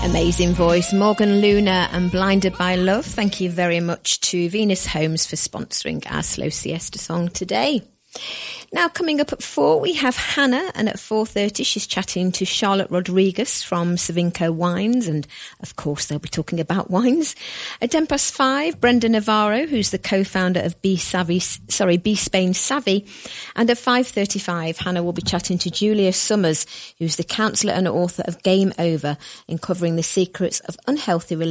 Amazing voice, Morgan Luna and Blinded by Love. Thank you very much to Venus Homes for sponsoring our Slow Siesta song today. Now, coming up at 4, we have Hannah, and at 4:30 she's chatting to Charlotte Rodriguez from Savinco Wines, and of course they'll be talking about wines. At 5:10, Brenda Navarro, who's the co-founder of Be Spain Savvy, and at 5:35 Hannah will be chatting to Julia Summers, who's the counsellor and author of Game Over, in covering the secrets of unhealthy relationships